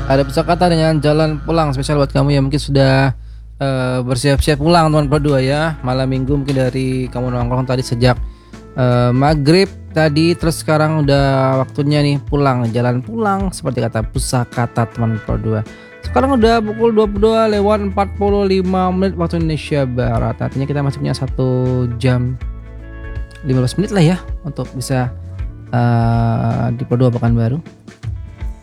Ada kata dengan jalan pulang spesial buat kamu yang mungkin sudah bersiap-siap pulang teman berdua ya. Malam minggu mungkin dari kamu nongkrong tadi sejak maghrib tadi, terus sekarang udah waktunya nih pulang, jalan pulang seperti kata pusakata teman berdua. Sekarang udah pukul 22 lewat 45 menit waktu Indonesia Barat. Artinya kita masih punya 1 jam 15 menit lah ya untuk bisa di Perdua Pekanbaru.